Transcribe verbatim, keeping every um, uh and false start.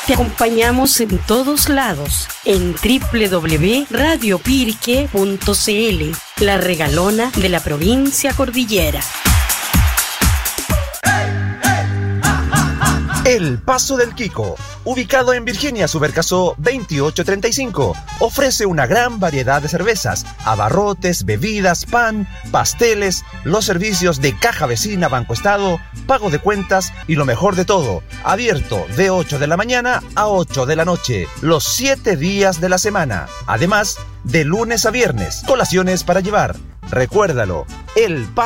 Te acompañamos en todos lados en doble u doble u doble u punto radio pirque punto c l, la regalona de la provincia cordillera. El Paso del Quico, ubicado en Virginia Subercasó veintiocho treinta y cinco, ofrece una gran variedad de cervezas, abarrotes, bebidas, pan, pasteles, los servicios de caja vecina, Banco Estado, pago de cuentas y lo mejor de todo, abierto de ocho de la mañana a ocho de la noche, los siete días de la semana. Además, de lunes a viernes, colaciones para llevar. Recuérdalo, El Paso